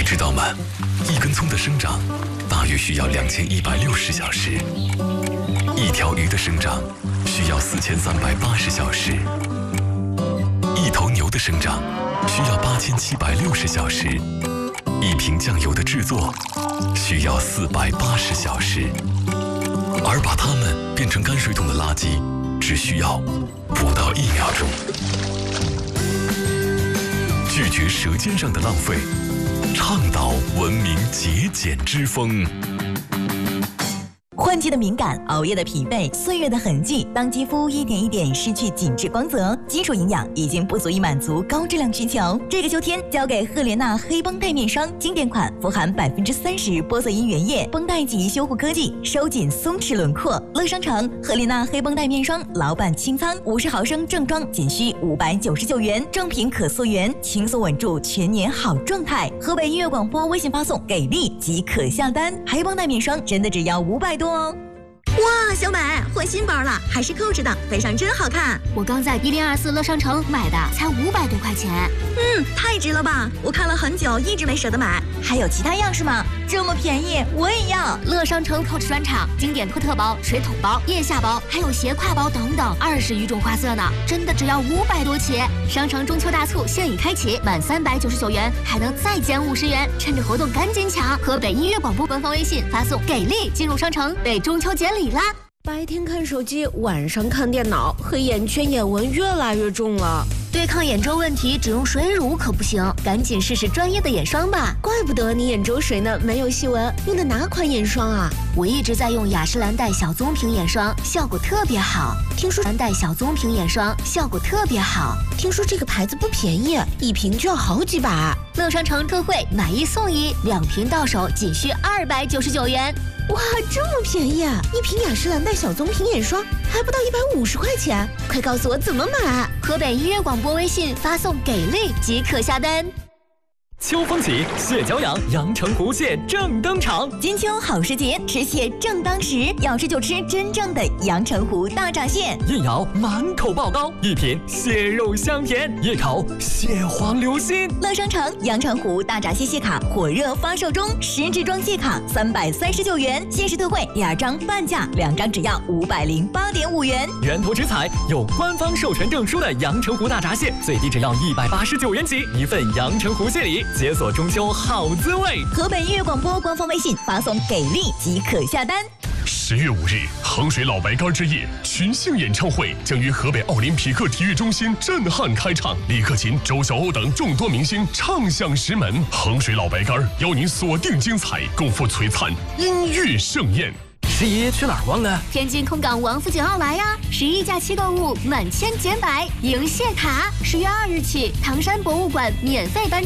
你知道吗？一根葱的生长大约需要2160小时，一条鱼的生长需要4380小时，一头牛的生长需要8760小时，一瓶酱油的制作需要480小时，而把它们变成泔水桶的垃圾只需要不到1秒钟。拒绝舌尖上的浪费，倡导文明节俭之风。 换季的敏感，熬夜的疲惫，岁月的痕迹，当肌肤一点一点失去紧致光泽，基础营养已经不足以满足高质量需求。这个秋天，交给赫莲娜黑绷带面霜，经典款，富含30%玻色因原液，绷带级修护科技，收紧松弛轮廓。乐商城赫莲娜黑绷带面霜，老板清仓，50毫升正装仅需599元，正品可溯源，轻松稳住全年好状态。河北音乐广播微信发送给力即可下单，黑绷带面霜真的只要500多哦。 哇，小美换新包了，还是扣着的，背上真好看。 我刚在1024乐商城买的，才500多块钱。 太值了吧！我看了很久，一直没舍得买。 还有其他样式吗？这么便宜，我也要！ 乐商城Coach专场经典托特包、水桶包、腋下包，还有斜挎包等等，20余种花色呢，真的只要500多起。商城中秋大促现已开启，满399元还能再减50元，趁着活动赶紧抢！河北音乐广播官方微信发送“给力”进入商城，为中秋节礼啦！ 白天看手机，晚上看电脑，黑眼圈、眼纹越来越重了。 对抗眼周问题，只用水乳可不行，赶紧试试专业的眼霜吧。 怪不得你眼周水呢，没有细纹。用的哪款眼霜啊？ 我一直在用雅诗兰黛小棕瓶眼霜，效果特别好。听说兰黛小棕瓶眼霜效果特别好。 听说这个牌子不便宜，一瓶就要好几百。 乐商城特惠，买1送1，2瓶到手仅需299元。 哇，这么便宜啊！一瓶雅诗兰黛小棕瓶眼霜还不到150块钱，快告诉我怎么买！ 河北音乐广播微信发送“给力”即可下单。 秋风起，蟹脚痒，阳澄湖蟹正登场。 金秋好时节，吃蟹正当时，要吃就吃真正的阳澄湖大闸蟹。 一咬满口爆膏，一品蟹肉香甜，一口蟹黄流心。 乐商城阳澄湖大闸蟹蟹卡火热发售中，10支装蟹卡339元，限时特惠，2张半价，2张只要508.5元。 源头直采，有官方授权证书的阳澄湖大闸蟹，最低只要189元起，一份阳澄湖蟹礼。解锁中秋好滋味。 河北音乐广播官方微信发送“给力”即可下单。 10月5日，衡水老白干之夜群星演唱会将于河北奥林匹克体育中心震撼开唱，李克勤、周晓鸥等众多明星唱响石门。衡水老白干邀您锁定精彩，共赴璀璨音乐盛宴。 11去哪儿逛呢？ 天津空港王府井奥莱呀！11假期购物满千减百，赢蟹卡。10月2日起，唐山博物馆免费颁